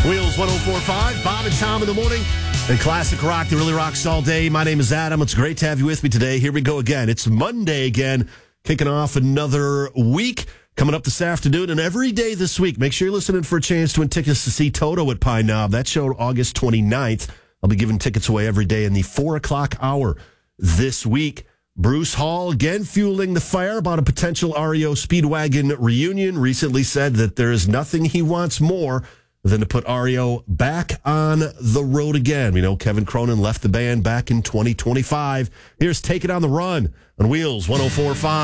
Wheels 104.5, Bob and Tom in the morning. And classic rock that really rocks all day. My name is Adam. It's great to have you with me today. Here we go again. It's Monday again, kicking off another week. Coming up this afternoon and every day this week. Make sure you're listening for a chance to win tickets to see Toto at Pine Knob. That show August 29th. I'll be giving tickets away every day in the 4 o'clock hour this week. Bruce Hall, again, fueling the fire about a potential REO Speedwagon reunion. Recently said that there is nothing he wants more than to put REO back on the road again. We know Kevin Cronin left the band back in 2025. Here's Take It on the Run on Wheels 104.5.